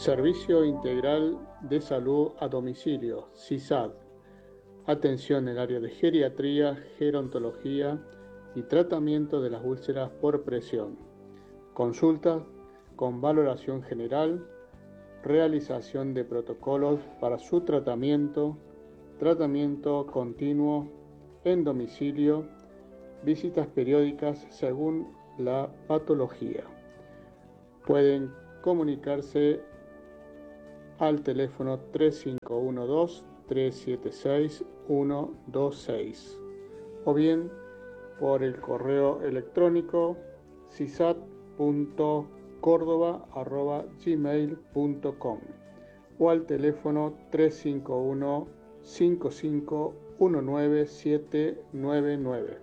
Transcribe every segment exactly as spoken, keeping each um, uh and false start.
Servicio Integral de Salud a Domicilio, S I S A D. Atención en el área de geriatría, gerontología y tratamiento de las úlceras por presión. Consulta con valoración general, realización de protocolos para su tratamiento, tratamiento continuo en domicilio, visitas periódicas según la patología. Pueden comunicarse al teléfono tres cinco uno dos, tres siete seis, uno dos seis o bien por el correo electrónico sisat punto córdoba arroba gmail punto com o al teléfono tres cinco uno, cinco cinco uno nueve, siete nueve nueve.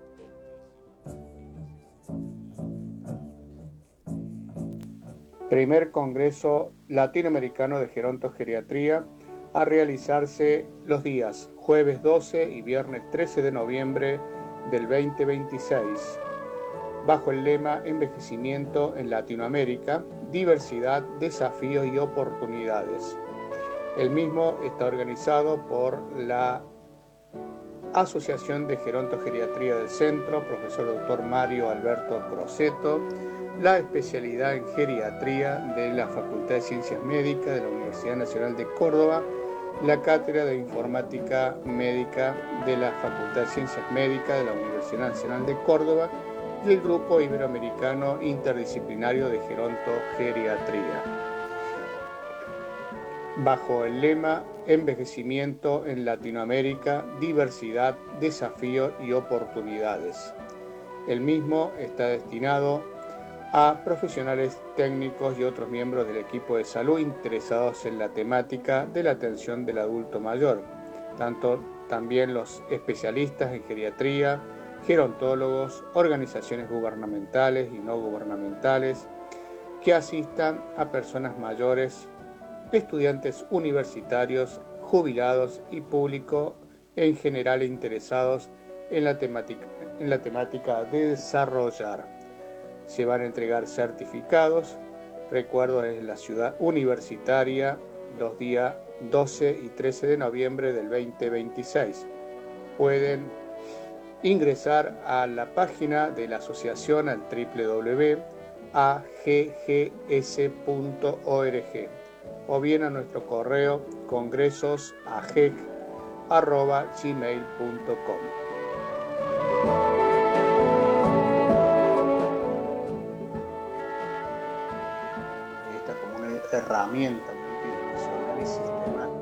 Primer Congreso Latinoamericano de Gerontogeriatría a realizarse los días jueves doce y viernes trece de noviembre del veinte veintiséis, bajo el lema Envejecimiento en Latinoamérica, diversidad, desafíos y oportunidades. El mismo está organizado por la Asociación de Gerontogeriatría del Centro, profesor doctor Mario Alberto Croceto, la especialidad en geriatría de la Facultad de Ciencias Médicas de la Universidad Nacional de Córdoba, la Cátedra de Informática Médica de la Facultad de Ciencias Médicas de la Universidad Nacional de Córdoba y el Grupo Iberoamericano Interdisciplinario de Gerontogeriatría. Bajo el lema Envejecimiento en Latinoamérica, diversidad, desafíos y oportunidades. El mismo está destinado a profesionales técnicos y otros miembros del equipo de salud interesados en la temática de la atención del adulto mayor, tanto también los especialistas en geriatría, gerontólogos, organizaciones gubernamentales y no gubernamentales que asistan a personas mayores, estudiantes universitarios, jubilados y público en general interesados en la temática, en la temática de desarrollar. Se van a entregar certificados, recuerdo es la ciudad universitaria, los días doce y trece de noviembre del veinte veintiséis. Pueden ingresar a la página de la asociación al doble u doble u doble u punto a g g s punto org o bien a nuestro correo congresos a g e c arroba gmail punto com. Herramienta multidimensional y sistemática.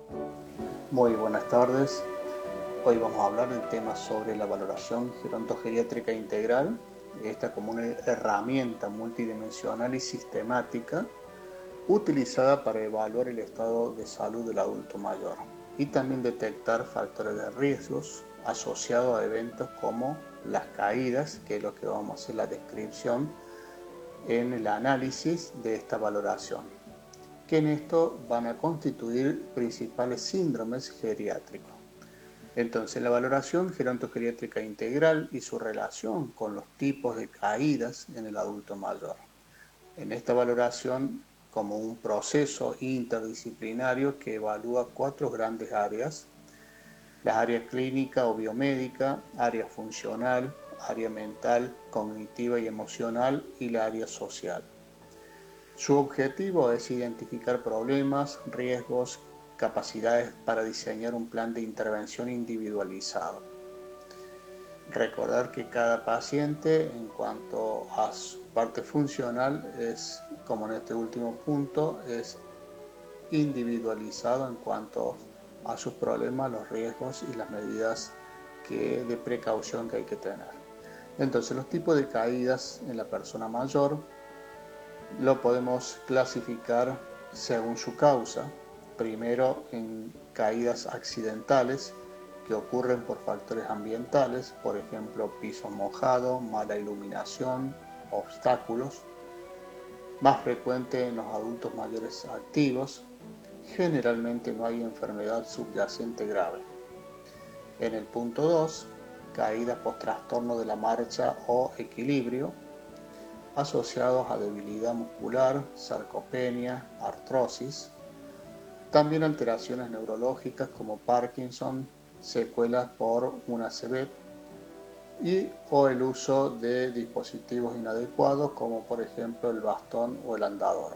Muy buenas tardes. Hoy vamos a hablar del tema sobre la valoración gerontogeriátrica integral, esta como una herramienta multidimensional y sistemática utilizada para evaluar el estado de salud del adulto mayor y también detectar factores de riesgos asociados a eventos como las caídas, que es lo que vamos a hacer la descripción en el análisis de esta valoración, que en esto van a constituir principales síndromes geriátricos. Entonces, la valoración gerontogeriátrica integral y su relación con los tipos de caídas en el adulto mayor. En esta valoración, como un proceso interdisciplinario que evalúa cuatro grandes áreas: la área clínica o biomédica, área funcional, área mental, cognitiva y emocional y la área social. Su objetivo es identificar problemas, riesgos, capacidades para diseñar un plan de intervención individualizado. Recordar que cada paciente, en cuanto a su parte funcional, es, como en este último punto, es individualizado en cuanto a sus problemas, los riesgos y las medidas que, de precaución que hay que tener. Entonces, los tipos de caídas en la persona mayor lo podemos clasificar según su causa. Primero, en caídas accidentales que ocurren por factores ambientales, por ejemplo, piso mojado, mala iluminación, obstáculos. Más frecuente en los adultos mayores activos. Generalmente no hay enfermedad subyacente grave. En el punto dos, caída post trastorno de la marcha o equilibrio. asociados a debilidad muscular, sarcopenia, artrosis, también alteraciones neurológicas como Parkinson, secuelas por una A C V y o el uso de dispositivos inadecuados como por ejemplo el bastón o el andador.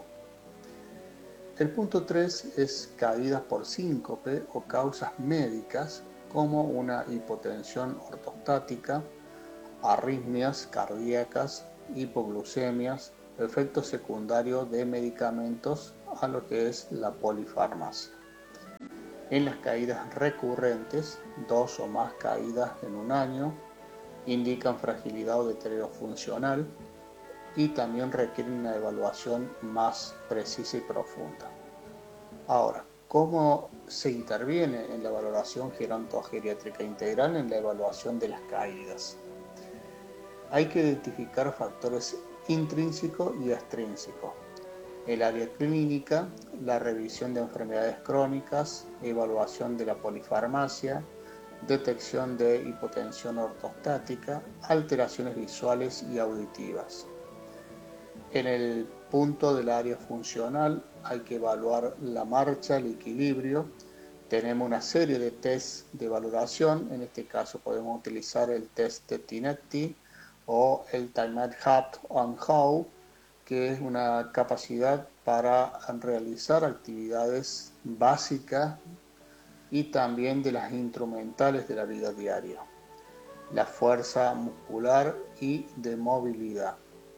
El punto tres es caídas por síncope o causas médicas como una hipotensión ortostática, arritmias cardíacas, hipoglucemias, efectos secundarios de medicamentos a lo que es la polifarmacia. En las caídas recurrentes, dos o más caídas en un año, indican fragilidad o deterioro funcional y también requieren una evaluación más precisa y profunda. Ahora, ¿cómo se interviene en la valoración gerontogeriátrica integral en la evaluación de las caídas? Hay que identificar factores intrínsecos y extrínsecos. El área clínica, la revisión de enfermedades crónicas, evaluación de la polifarmacia, detección de hipotensión ortostática, alteraciones visuales y auditivas. En el punto del área funcional hay que evaluar la marcha, el equilibrio. Tenemos una serie de test de valoración, en este caso podemos utilizar el test de Tinetti o el Timed Hat on How, que es una capacidad para realizar actividades básicas y también de las instrumentales de la vida diaria, la fuerza muscular y de movilidad.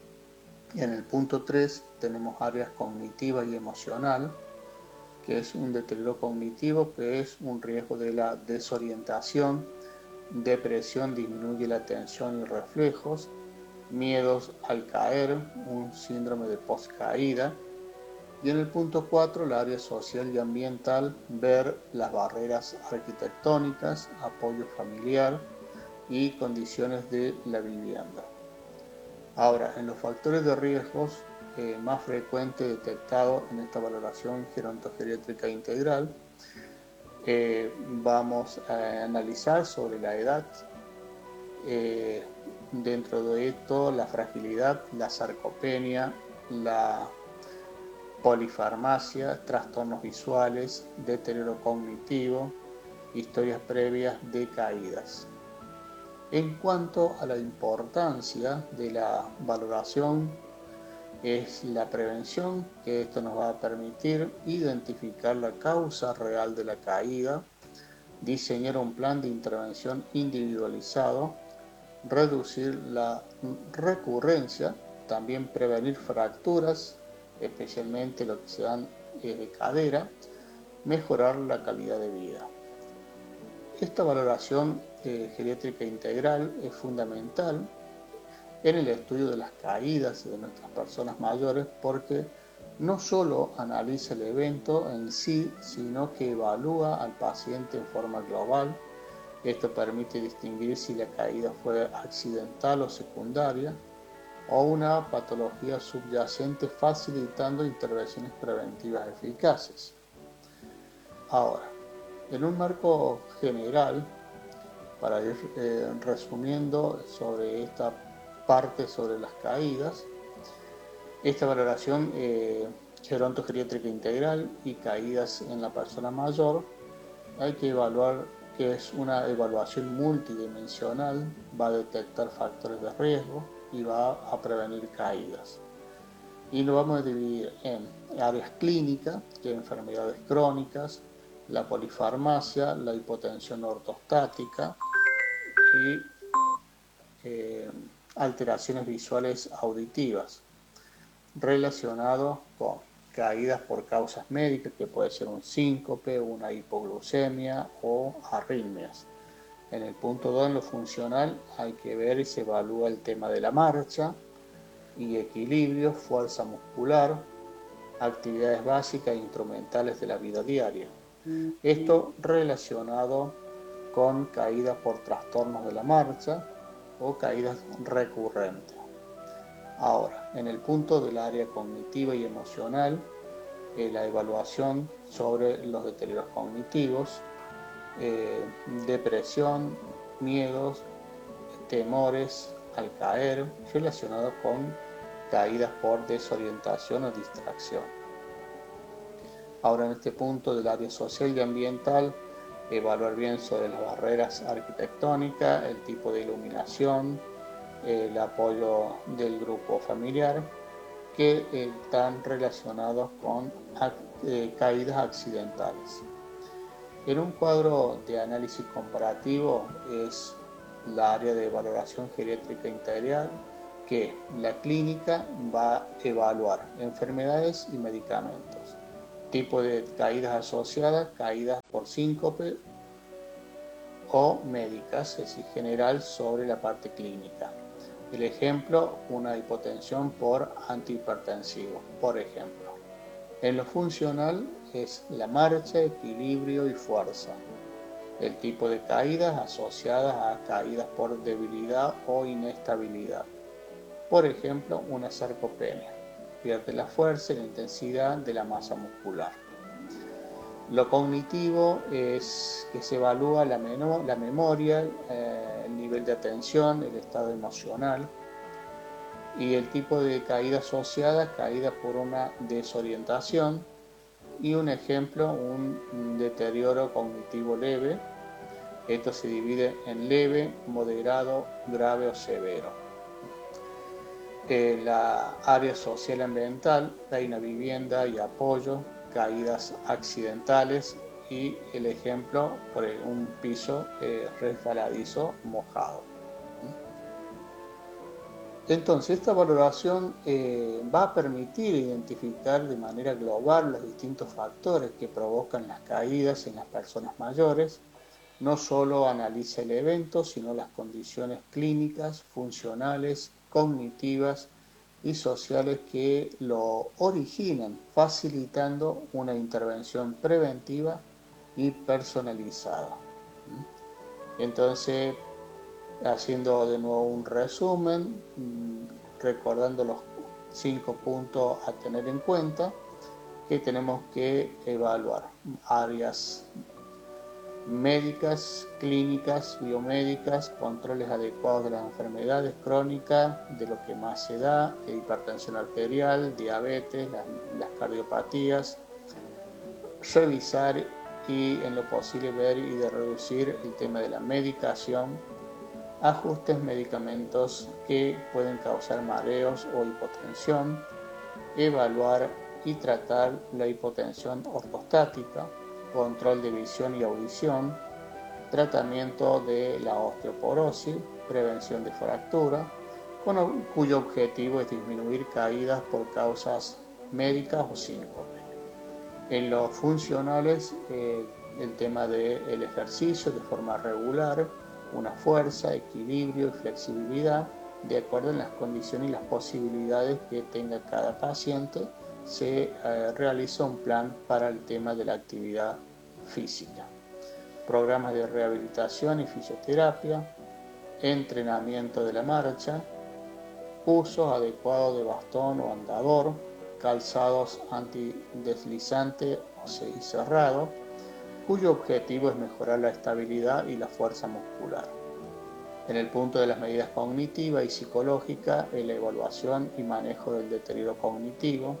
En el punto tres tenemos áreas cognitiva y emocional, que es un deterioro cognitivo, que es un riesgo de la desorientación, depresión disminuye la atención y reflejos, miedos al caer, un síndrome de postcaída. Y en el punto cuatro, la área social y ambiental, ver las barreras arquitectónicas, apoyo familiar y condiciones de la vivienda. Ahora, en los factores de riesgos eh, más frecuentes detectados en esta valoración gerontogeriátrica integral, eh, vamos a analizar sobre la edad, eh, dentro de esto la fragilidad, la sarcopenia, la polifarmacia, trastornos visuales, deterioro cognitivo, historias previas de caídas. En cuanto a la importancia de la valoración, es la prevención, que esto nos va a permitir identificar la causa real de la caída, diseñar un plan de intervención individualizado, reducir la recurrencia, también prevenir fracturas, especialmente lo que se dan de cadera, mejorar la calidad de vida. Esta valoración eh, geriátrica integral es fundamental en el estudio de las caídas de nuestras personas mayores porque no solo analiza el evento en sí, sino que evalúa al paciente en forma global. Esto permite distinguir si la caída fue accidental o secundaria o una patología subyacente, facilitando intervenciones preventivas eficaces. Ahora, en un marco general, para ir eh, resumiendo sobre esta parte sobre las caídas, esta valoración eh, gerontogeriátrica integral y caídas en la persona mayor, hay que evaluar que es una evaluación multidimensional, va a detectar factores de riesgo y va a prevenir caídas. Y lo vamos a dividir en áreas clínicas, que es enfermedades crónicas, la polifarmacia, la hipotensión ortostática y eh, alteraciones visuales auditivas relacionados con caídas por causas médicas, que puede ser un síncope, una hipoglucemia o arritmias. En el punto dos, en lo funcional, hay que ver y se evalúa el tema de la marcha y equilibrio, fuerza muscular, actividades básicas e instrumentales de la vida diaria. Esto relacionado con caídas por trastornos de la marcha o caídas recurrentes. Ahora, en el punto del área cognitiva y emocional, eh, la evaluación sobre los deterioros cognitivos, eh, depresión, miedos, temores al caer, relacionados con caídas por desorientación o distracción. Ahora, en este punto del área social y ambiental, evaluar bien sobre las barreras arquitectónicas, el tipo de iluminación, el apoyo del grupo familiar, que están relacionados con eh, caídas accidentales. En un cuadro de análisis comparativo es la área de valoración geriátrica integral, que la clínica va a evaluar enfermedades y medicamentos, tipo de caídas asociadas, caídas por síncope o médicas, es decir, general sobre la parte clínica. El ejemplo, una hipotensión por antihipertensivo, por ejemplo. En lo funcional es la marcha, equilibrio y fuerza. El tipo de caídas asociadas a caídas por debilidad o inestabilidad. Por ejemplo, una sarcopenia. Pierde la fuerza y la intensidad de la masa muscular. Lo cognitivo es que se evalúa la, la memoria, eh, el nivel de atención, el estado emocional. Y el tipo de caída asociada, caída por una desorientación. Y un ejemplo, un deterioro cognitivo leve. Esto se divide en leve, moderado, grave o severo. Eh, la área social ambiental, hay una vivienda y apoyo, caídas accidentales y el ejemplo por un piso eh, resbaladizo mojado. Entonces, esta valoración eh, va a permitir identificar de manera global los distintos factores que provocan las caídas en las personas mayores. No solo analiza el evento, sino las condiciones clínicas, funcionales, cognitivas y sociales que lo originan, facilitando una intervención preventiva y personalizada. Entonces, haciendo de nuevo un resumen, recordando los cinco puntos a tener en cuenta, que tenemos que evaluar áreas médicas, clínicas, biomédicas, controles adecuados de las enfermedades crónicas, de lo que más se da, de hipertensión arterial, diabetes, las, las cardiopatías, revisar y en lo posible ver y de reducir el tema de la medicación, ajustes medicamentos que pueden causar mareos o hipotensión, evaluar y tratar la hipotensión ortostática, control de visión y audición, tratamiento de la osteoporosis, prevención de fractura, con, cuyo objetivo es disminuir caídas por causas médicas o síncope. En los funcionales, eh, el tema del ejercicio de forma regular, una fuerza, equilibrio y flexibilidad, de acuerdo en las condiciones y las posibilidades que tenga cada paciente, se eh, realiza un plan para el tema de la actividad física. Programas de rehabilitación y fisioterapia, entrenamiento de la marcha, uso adecuado de bastón o andador, calzados antideslizante o cerrado, cuyo objetivo es mejorar la estabilidad y la fuerza muscular. En el punto de las medidas cognitivas y psicológicas, la evaluación y manejo del deterioro cognitivo,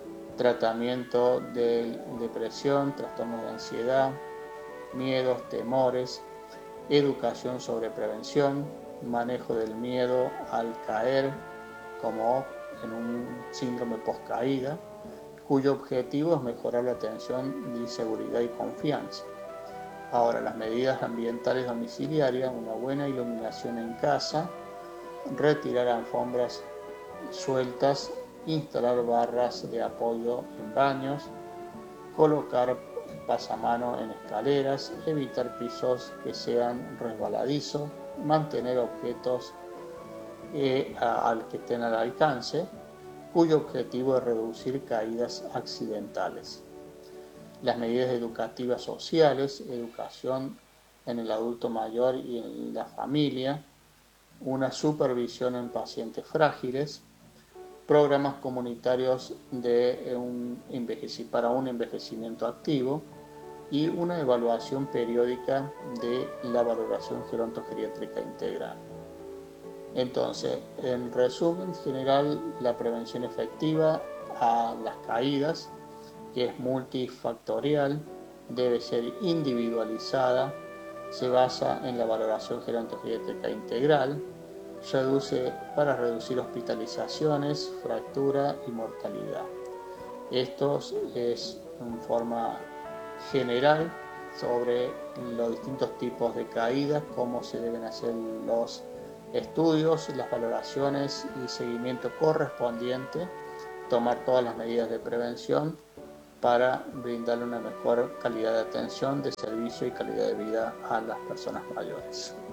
tratamiento de depresión, trastornos de ansiedad, miedos, temores, educación sobre prevención, manejo del miedo al caer, como en un síndrome post-caída, cuyo objetivo es mejorar la atención de seguridad y confianza. Ahora, las medidas ambientales domiciliarias, una buena iluminación en casa, retirar alfombras sueltas, instalar barras de apoyo en baños, colocar pasamanos en escaleras, evitar pisos que sean resbaladizos, mantener objetos eh, a, al que estén al alcance, cuyo objetivo es reducir caídas accidentales. Las medidas educativas sociales, educación en el adulto mayor y en la familia, una supervisión en pacientes frágiles, programas comunitarios de un para un envejecimiento activo y una evaluación periódica de la valoración gerontogeriátrica integral. Entonces, en resumen general, la prevención efectiva a las caídas, que es multifactorial, debe ser individualizada, se basa en la valoración gerontogeriátrica integral, reduce para reducir hospitalizaciones, fractura y mortalidad. Esto es en forma general sobre los distintos tipos de caídas, cómo se deben hacer los estudios, las valoraciones y seguimiento correspondiente, tomar todas las medidas de prevención para brindarle una mejor calidad de atención, de servicio y calidad de vida a las personas mayores.